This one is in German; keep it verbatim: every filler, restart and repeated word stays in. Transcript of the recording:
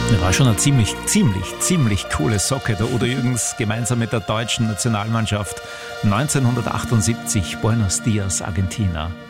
Das war schon eine ziemlich, ziemlich, ziemlich coole Socke, der Udo Jürgens gemeinsam mit der deutschen Nationalmannschaft neunzehnhundertachtundsiebzig, Buenos Dias, Argentina.